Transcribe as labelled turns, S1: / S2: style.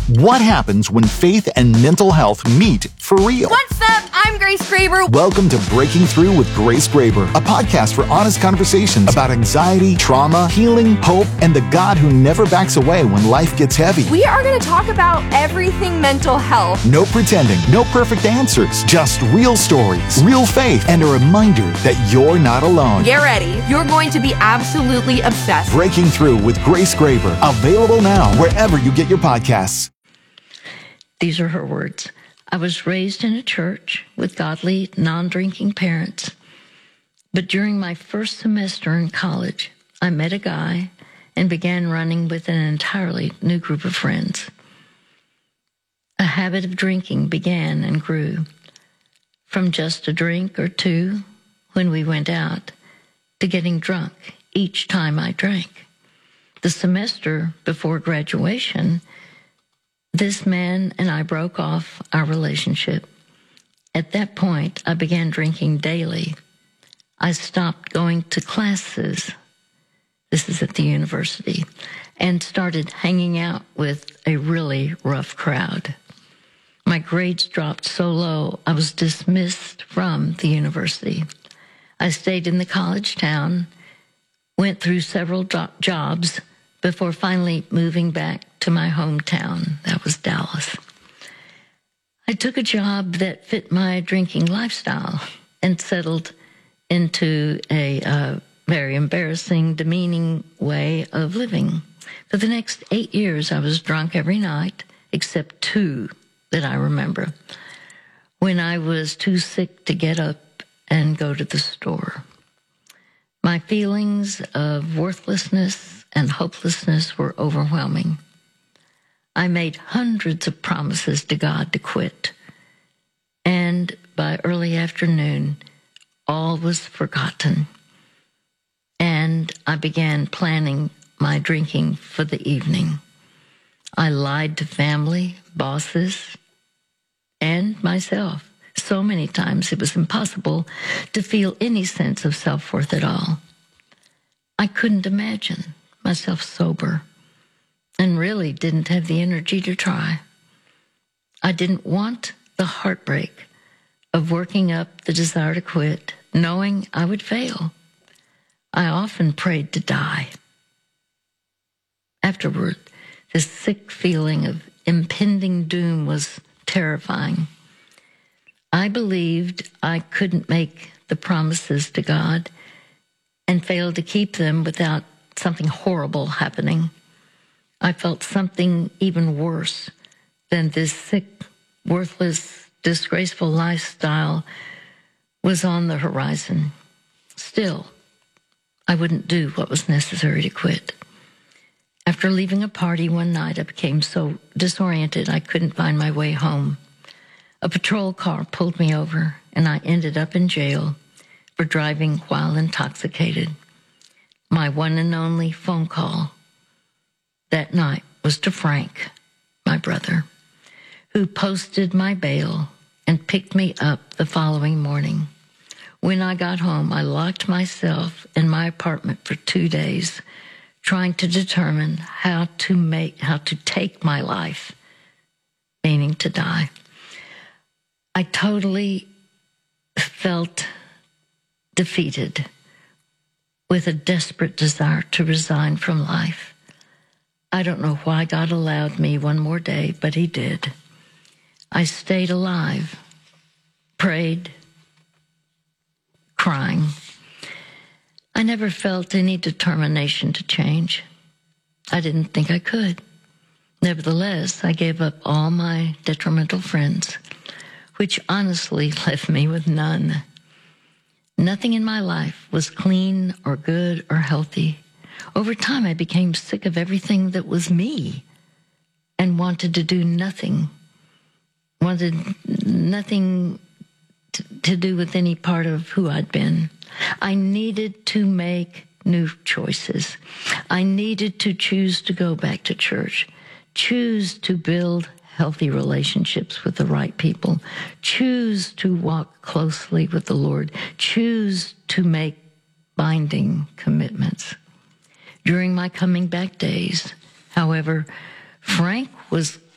S1: What happens when faith and mental health meet for real?
S2: What's up? I'm Grace Graber.
S1: Welcome to Breaking Through with Grace Graber, a podcast for honest conversations about anxiety, trauma, healing, hope, and the God who never backs away when life gets heavy.
S2: We are going to talk about everything mental health.
S1: No pretending, no perfect answers, just real stories, real faith, and a reminder that you're not alone.
S2: Get ready. You're going to be absolutely obsessed.
S1: Breaking Through with Grace Graber, available now wherever you get your podcasts.
S3: These are her words. I was raised in a church with godly, non-drinking parents. But during my first semester in college, I met a guy and began running with an entirely new group of friends. A habit of drinking began and grew from just a drink or two when we went out to getting drunk each time I drank. The semester before graduation, this man and I broke off our relationship. At that point, I began drinking daily. I stopped going to classes, this is at the university, and started hanging out with a really rough crowd. My grades dropped so low, I was dismissed from the university. I stayed in the college town, went through several jobs before finally moving back to my hometown. That was Dallas. I took a job that fit my drinking lifestyle and settled into a very embarrassing, demeaning way of living. For the next 8 years, I was drunk every night, except 2 that I remember, when I was too sick to get up and go to the store. My feelings of worthlessness and hopelessness were overwhelming. I made hundreds of promises to God to quit, and by early afternoon, all was forgotten, and I began planning my drinking for the evening. I lied to family, bosses, and myself so many times it was impossible to feel any sense of self-worth at all. I couldn't imagine myself sober and really didn't have the energy to try. I didn't want the heartbreak of working up the desire to quit, knowing I would fail. I often prayed to die. Afterward, the sick feeling of impending doom was terrifying. I believed I couldn't make the promises to God and failed to keep them without something horrible happening. I felt something even worse than this sick, worthless, disgraceful lifestyle was on the horizon. Still, I wouldn't do what was necessary to quit. After leaving a party one night, I became so disoriented I couldn't find my way home. A patrol car pulled me over, and I ended up in jail for driving while intoxicated. My one and only phone call that night was to Frank, my brother, who posted my bail and picked me up the following morning. When I got home, I locked myself in my apartment for 2 days, trying to determine how to take my life, meaning to die. I totally felt defeated with a desperate desire to resign from life. I don't know why God allowed me one more day, but he did. I stayed alive, prayed, crying. I never felt any determination to change. I didn't think I could. Nevertheless, I gave up all my detrimental friends, which honestly left me with none. Nothing in my life was clean or good or healthy. Over time, I became sick of everything that was me and wanted to do nothing. Wanted nothing to do with any part of who I'd been. I needed to make new choices. I needed to choose to go back to church, choose to build healthy relationships with the right people, choose to walk closely with the Lord, choose to make binding commitments. During my coming back days, however, Frank was